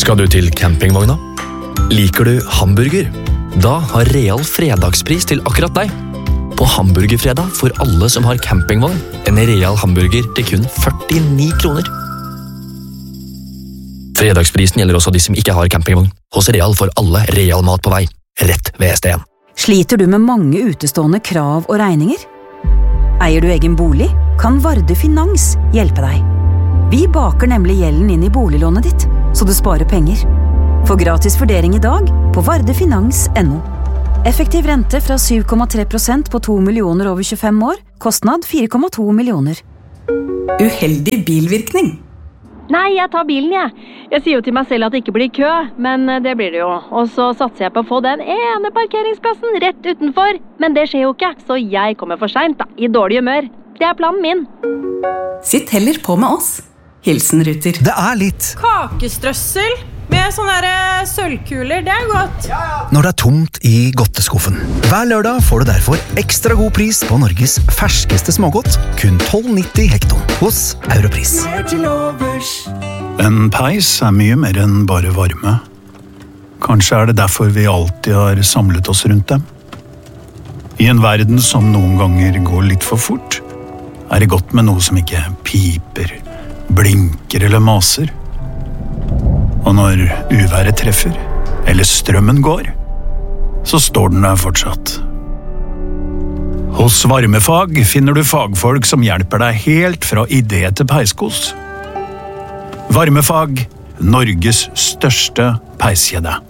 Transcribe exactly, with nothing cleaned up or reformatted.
Skal du til campingvogna? Liker du hamburger? Da har Real fredagspris til akkurat deg. På hamburgerfredag får alle som har campingvogn en Real hamburger til kun førtini kroner. Fredagsprisen gjelder også de som ikke har campingvogn. Hos Real får alle Real mat på vei, rett ved S D en. Sliter du med mange utestående krav og regninger? Eier du egen bolig, kan Varde Finans hjelpe deg. Vi baker nemlig gjelden inn i boliglånet ditt, så du sparer penger. Få gratis vurdering i dag på vardefinans punktum no. Effektiv rente fra syv komma tre prosent på to millioner over tjuefem år, kostnad fire komma to millioner. Uheldig bilvirkning. Nei, jeg tar bilen, jeg. Jeg sier jo til meg selv at det ikke blir kø, men det blir det jo. Og så satser jeg på å få den ene parkeringsplassen rett utenfor. Men det skjer jo ikke, så jeg kommer for sent da, i dårlig humør. Det er planen min. Sitt heller på med oss. Hilsen Ruter. Det er litt kakestrøssel med sånne der sølvkuler, det er godt. når det er tomt i godteskuffen. Hver lørdag får du derfor ekstra god pris på Norges ferskeste smågodt, kun tolv nitti hekton hos Europris. En peis er mye mer enn bare varme. Kanskje er det derfor vi alltid har samlet oss rundt dem. I en verden som noen ganger går litt for fort, er det godt med noe som ikke piper, blinker eller maser. Og når uværet treffer, eller strømmen går, så står den der fortsatt. Hos Varmefag finner du fagfolk som hjelper deg helt fra idé til peiskos. Varmefag, Norges største peiskjede.